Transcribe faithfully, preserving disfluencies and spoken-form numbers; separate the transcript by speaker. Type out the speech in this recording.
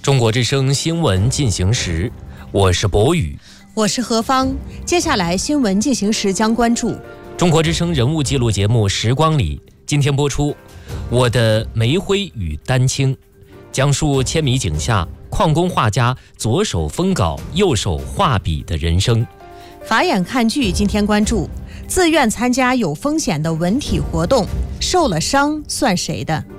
Speaker 1: 中国之声新闻进行时，我是博宇，
Speaker 2: 我是何芳。接下来新闻进行时将关注
Speaker 1: 中国之声人物记录节目《时光里》，今天播出《我的煤灰与丹青》，讲述千米井下矿工画家左手封稿右手画笔的人生。
Speaker 2: 法眼看剧今天关注自愿参加有风险的文体活动，受了伤算谁的？